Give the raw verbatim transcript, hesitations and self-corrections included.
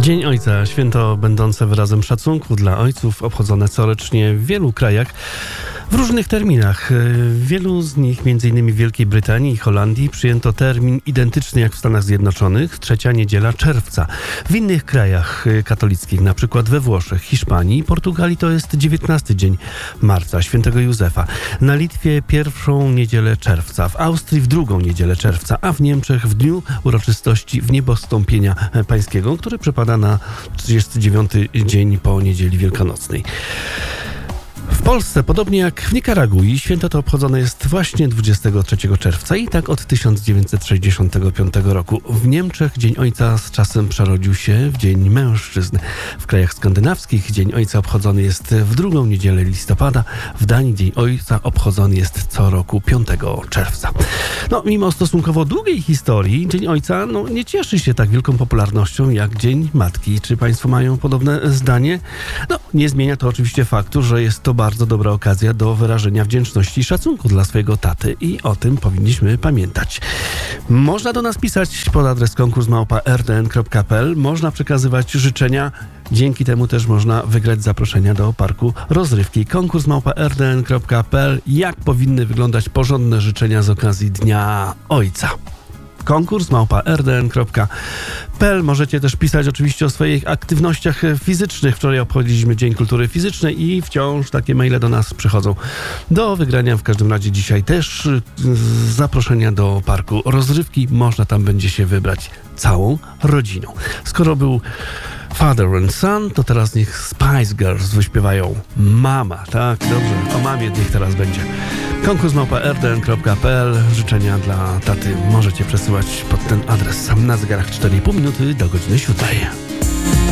Dzień Ojca, święto będące wyrazem szacunku dla ojców, obchodzone corocznie w wielu krajach w różnych terminach. W wielu z nich, m.in. w Wielkiej Brytanii i Holandii, przyjęto termin identyczny jak w Stanach Zjednoczonych, trzecia niedziela czerwca. W innych krajach katolickich, na przykład we Włoszech, Hiszpanii i Portugalii, to jest dziewiętnasty dzień marca, świętego Józefa. Na Litwie pierwszą niedzielę czerwca, w Austrii w drugą niedzielę czerwca, a w Niemczech w dniu uroczystości Wniebowstąpienia Pańskiego, który przypada na trzydziesty dziewiąty dzień po niedzieli wielkanocnej. W Polsce, podobnie jak w Nikaragui, święto to obchodzone jest właśnie dwudziestego trzeciego czerwca i tak od tysiąc dziewięćset sześćdziesiątego piątego roku. W Niemczech Dzień Ojca z czasem przerodził się w Dzień Mężczyzn. W krajach skandynawskich Dzień Ojca obchodzony jest w drugą niedzielę listopada. W Danii Dzień Ojca obchodzony jest co roku piątego czerwca. No, mimo stosunkowo długiej historii, Dzień Ojca no, nie cieszy się tak wielką popularnością jak Dzień Matki. Czy Państwo mają podobne zdanie? No, nie zmienia to oczywiście faktu, że jest to bardzo dobra okazja do wyrażenia wdzięczności i szacunku dla swojego taty i o tym powinniśmy pamiętać. Można do nas pisać pod adres konkurs małpa r d n kropka p l, można przekazywać życzenia, dzięki temu też można wygrać zaproszenia do parku rozrywki. Konkurs małpa r d n kropka p l. Jak powinny wyglądać porządne życzenia z okazji Dnia Ojca? Konkurs małpa r d n kropka p l. Możecie też pisać oczywiście o swoich aktywnościach fizycznych. Wczoraj obchodziliśmy Dzień Kultury Fizycznej i wciąż takie maile do nas przychodzą. Do wygrania w każdym razie dzisiaj też zaproszenia do parku rozrywki. Można tam będzie się wybrać całą rodziną. Skoro był Father and Son, to teraz niech Spice Girls wyśpiewają Mama. Tak, dobrze, o mamie niech teraz będzie. Konkurs małpa r d n kropka p l. Życzenia dla taty możecie przesyłać pod ten adres. Na zegarach cztery i pół minuty do godziny siódmej.